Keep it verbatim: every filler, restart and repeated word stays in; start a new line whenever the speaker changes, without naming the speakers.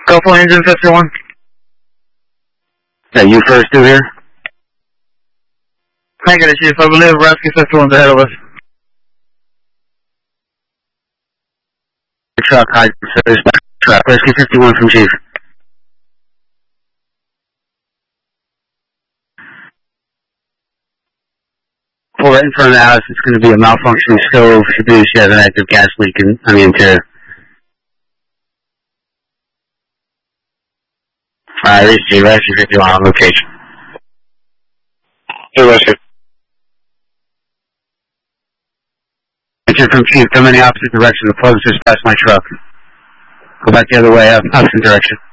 Couple engine fifty-one.
Yeah, you first through here?
Negative, Chief. I believe Rescue fifty-one's ahead of us.
Truck, high service back truck. Rescue fifty-one from Chief. Pull right in front of the house. It's going to be a malfunctioning stove. She believes she has an active gas leak in, on the interior. Alright, this is Rescue fifty-one on location. Hey, Rescue. Engine from Chief, come in the opposite direction. The plug's just past my truck. Go back the other way, opposite direction.